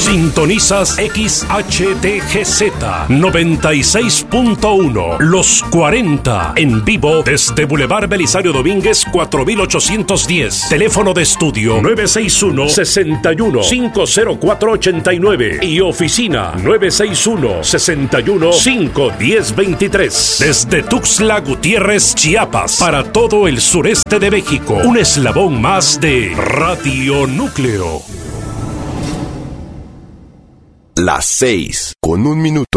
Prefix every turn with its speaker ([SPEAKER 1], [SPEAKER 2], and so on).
[SPEAKER 1] Sintonizas XHTGZ 96.1 Los 40 en vivo desde Boulevard Belisario Domínguez 4810. Teléfono de estudio 961-61-50489 y oficina 961-61-51023. Desde Tuxtla Gutiérrez, Chiapas, para todo el sureste de México. Un eslabón más de Radio Núcleo.
[SPEAKER 2] Las 6:01 minuto.